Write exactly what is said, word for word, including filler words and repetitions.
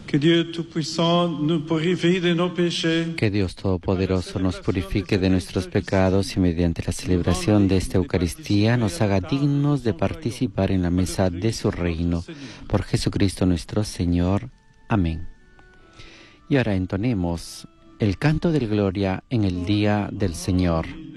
Que Dieu Tout-Puissant nous purifie de nos péchés. Que Dios Todopoderoso nos purifique de nuestros pecados y mediante la celebración de esta Eucaristía nos haga dignos de participar en la mesa de su reino. Por Jesucristo nuestro Señor. Amén. Y ahora entonemos el canto de gloria en el día del Señor.